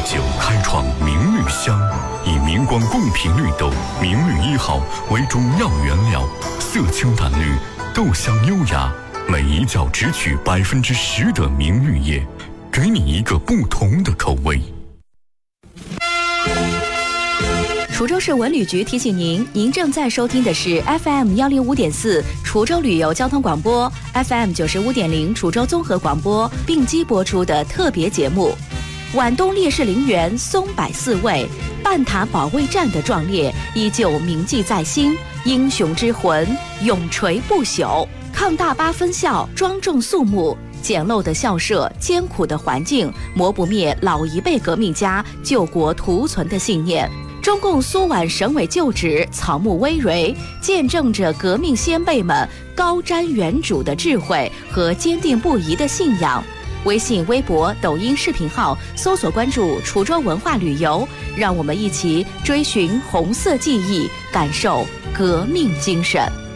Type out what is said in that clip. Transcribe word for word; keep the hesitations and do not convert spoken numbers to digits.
九开创明绿香，以明光共频绿豆明绿一号为中药原料，色清淡绿，豆香优雅，每一角只取百分之十的明绿叶，给你一个不同的口味。 滁州市文旅局提醒您，您正在收听的是 F M 幺零五点四滁州旅游交通广播 ，F M 九十五点零滁州综合广播并机播出的特别节目。皖东烈士陵园松柏四位，半塔保卫战的壮烈依旧铭记在心，英雄之魂永垂不朽。抗大八分校庄重肃穆，简陋的校舍，艰苦的环境，磨不灭老一辈革命家救国图存的信念。中共苏皖省委旧址草木葳蕤，见证着革命先辈们高瞻远瞩的智慧和坚定不移的信仰。微信、微博、抖音视频号搜索关注滁州文化旅游，让我们一起追寻红色记忆，感受革命精神。